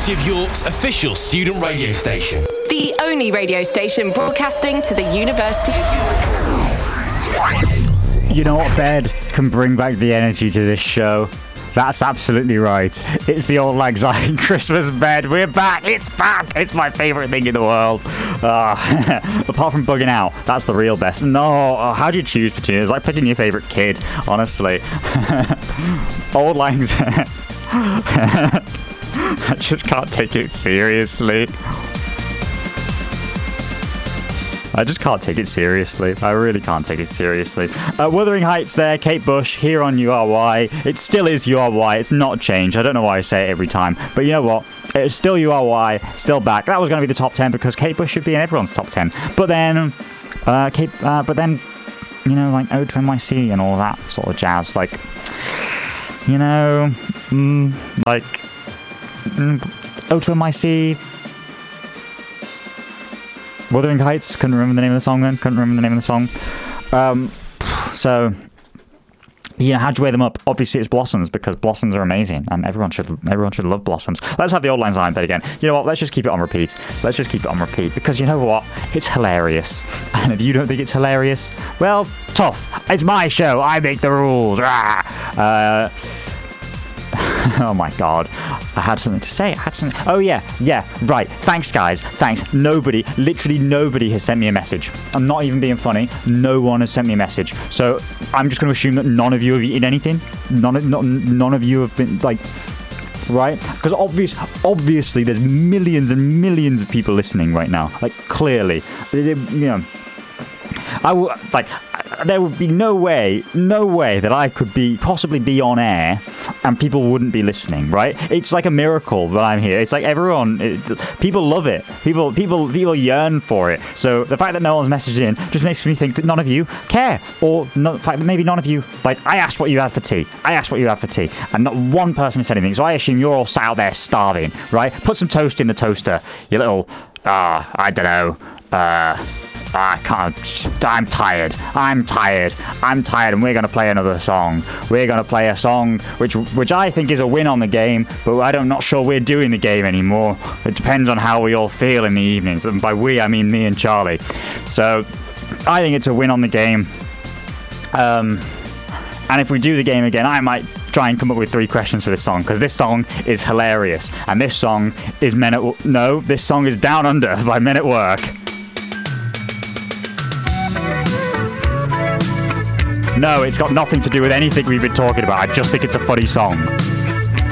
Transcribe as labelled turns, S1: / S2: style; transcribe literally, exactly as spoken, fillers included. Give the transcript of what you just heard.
S1: University of York's official student radio station.
S2: The only radio station broadcasting to the University of York.
S3: You know what bed can bring back the energy to this show? That's absolutely right. It's the Auld Lang Syne Christmas bed. We're back. It's back. It's my favourite thing in the world. Uh, apart from bugging out, that's the real best. No, oh, how do you choose between it? It's like picking your favourite kid, honestly. Auld Lang Syne. I just can't take it seriously. I just can't take it seriously. I really can't take it seriously. Uh, Wuthering Heights there, Kate Bush, here on U R Y. It still is U R Y. It's not changed. I don't know why I say it every time. But you know what? It's still U R Y, still back. That was going to be the top ten because Kate Bush should be in everyone's top ten. But then, uh, Kate, uh, but then, you know, like Ode to N Y C and all that sort of jazz. Like, you know, mm, like, mm, Ode to N Y C... Wuthering Heights, couldn't remember the name of the song then, couldn't remember the name of the song. Um, so, you know, how'd you weigh them up? Obviously it's Blossoms, because Blossoms are amazing, and everyone should everyone should love Blossoms. Let's have the Auld Lang Syne bed again. You know what, let's just keep it on repeat. Let's just keep it on repeat, because you know what? It's hilarious. And if you don't think it's hilarious, well, tough. It's my show, I make the rules. Uh... Oh my god, I had something to say. I had something. Oh yeah, yeah, right. Thanks, guys. Thanks. Nobody, literally nobody has sent me a message. I'm not even being funny. No one has sent me a message. So I'm just going to assume that none of you have eaten anything. None of, not, none of you have been like. Right? Because obvious, obviously there's millions and millions of people listening right now. Like clearly, you know. I will like. There would be no way, no way that I could be possibly be on air and people wouldn't be listening, right? It's like a miracle that I'm here. It's like everyone, it, people love it. People, people, people yearn for it. So the fact that no one's messaged in just makes me think that none of you care, or no, the fact that maybe none of you like. I asked what you had for tea. I asked what you had for tea, and not one person has said anything. So I assume you're all sat out there starving, right? Put some toast in the toaster, you little. Ah, uh, I don't know. Uh. I can't. I'm tired. I'm tired. I'm tired, and we're going to play another song. We're going to play a song which which I think is a win on the game, but I'm not sure we're doing the game anymore. It depends on how we all feel in the evenings, and by we I mean me and Charlie. So I think it's a win on the game. Um, and if we do the game again, I might try and come up with three questions for this song, because this song is hilarious, and this song is Men at no, this song is Down Under by Men at Work. No, it's got nothing to do with anything we've been talking about. I just think it's a funny song.